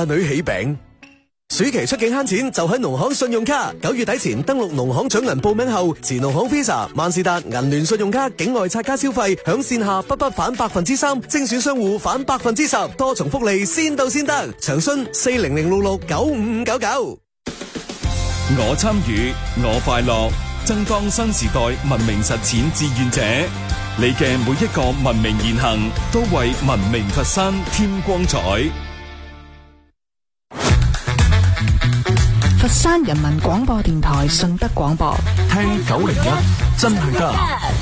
嫁女喜餅。暑期出境慳錢就喺農行信用卡，9月底前登錄農行獎銀報名後，持農行 Visa、萬事達、銀聯信用卡境外刷卡消費，享線下不返3%，精選商戶返10%，多重福利先到先得。詳詢400669599。 我參與，我快樂，爭當新時代文明實踐志願者。你嘅每一個文明言行，都為文明佛山添光彩。 佛山人民廣播電台順德廣播， 聽901真係得。